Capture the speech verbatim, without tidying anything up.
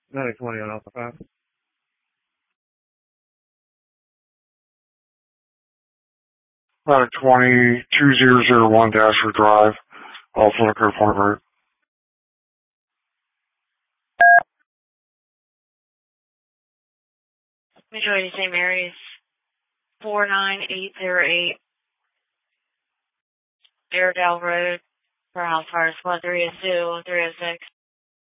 nine twenty on Alpha five. nine twenty, two zero zero one Dasher Drive, off on the Clear Point Road. Majority Saint Mary's, four nine eight zero eight, Airedale Road, for House Fire Squad three oh two, three oh six.